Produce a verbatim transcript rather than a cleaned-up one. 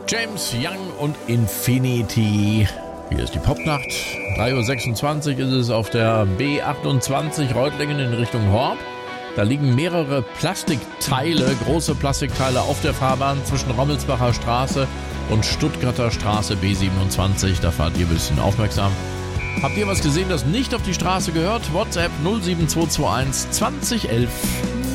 James Young und Infinity. Hier ist die Popnacht. drei Uhr sechsundzwanzig ist es auf der B achtundzwanzig Reutlingen in Richtung Horb. Da liegen mehrere Plastikteile, große Plastikteile auf der Fahrbahn zwischen Rommelsbacher Straße und Stuttgarter Straße B siebenundzwanzig. Da fahrt ihr ein bisschen aufmerksam. Habt ihr was gesehen, das nicht auf die Straße gehört? WhatsApp null sieben zwei zwei eins zwanzig elf.